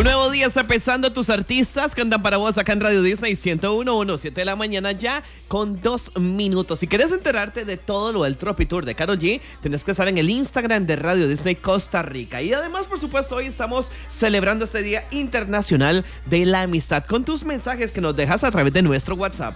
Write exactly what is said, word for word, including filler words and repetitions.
Un nuevo día está empezando. Tus artistas cantan para vos acá en Radio Disney ciento uno punto uno, siete de la mañana ya con dos minutos. Si quieres enterarte de todo lo del Tropi Tour de Karol G, tienes que estar en el Instagram de Radio Disney Costa Rica. Y además, por supuesto, hoy estamos celebrando este Día Internacional de la Amistad con tus mensajes que nos dejas a través de nuestro WhatsApp.